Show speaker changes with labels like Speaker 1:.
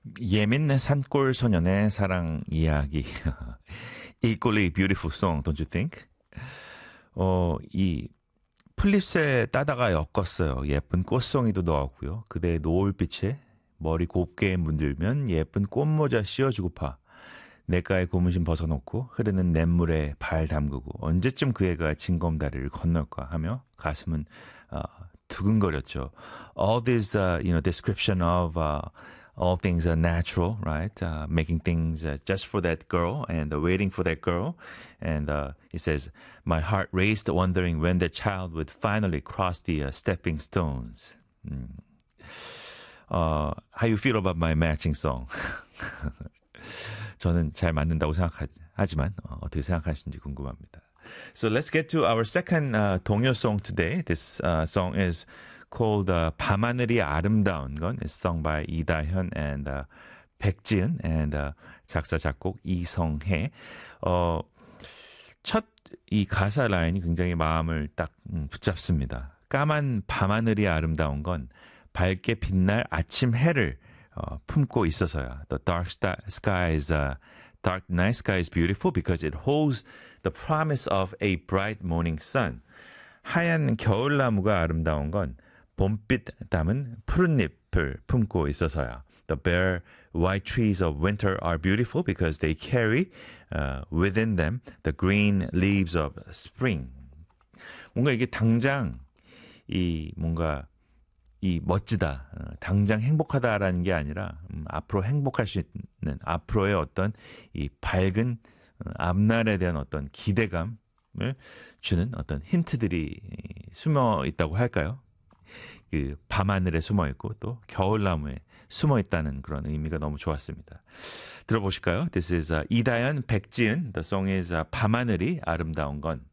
Speaker 1: 예민 산골 소년의 사랑 이야기. Equally beautiful song, don't you think? 이 플립스에 따다가 엮었어요. 예쁜 꽃송이도 넣었고요. 그대의 노을빛에 머리 곱게 문들면 예쁜 꽃모자 씌워주고파. 내가의 고무신 벗어놓고 흐르는 냇물에 발 담그고 언제쯤 그 애가 징검다리를 건널까 하며 가슴은 두근거렸죠. All this, description of all things are natural, right? Making things just for that girl and waiting for that girl. And he says, my heart raced wondering when the child would finally cross the stepping stones. How you feel about my matching song? 저는 잘 맞는다고 생각하지만 어떻게 생각하시는지 궁금합니다. So let's get to our second 동요 song today. This song is called 밤하늘이 아름다운 건. It's sung by 이다현 and 백지은 and 작사 작곡 이성혜. 첫 이 가사 라인이 굉장히 마음을 딱 붙잡습니다. 까만 밤하늘이 아름다운 건 밝게 빛날 아침 해를 품고 있어서야. The dark night sky is beautiful because it holds the promise of a bright morning sun. 하얀 겨울나무가 아름다운 건 봄빛 담은 푸른잎을 품고 있어서야. The bare white trees of winter are beautiful because they carry within them the green leaves of spring. 뭔가 이게 당장 뭔가 멋지다, 당장 행복하다라는 게 아니라 앞으로 행복할 수 있는 앞으로의 어떤 이 밝은 앞날에 대한 어떤 기대감을 주는 어떤 힌트들이 숨어 있다고 할까요? 그 밤하늘에 숨어 있고 또 겨울나무에 숨어 있다는 그런 의미가 너무 좋았습니다. 들어보실까요? This is 이다연, 백지은. The song is 밤하늘이 아름다운 건.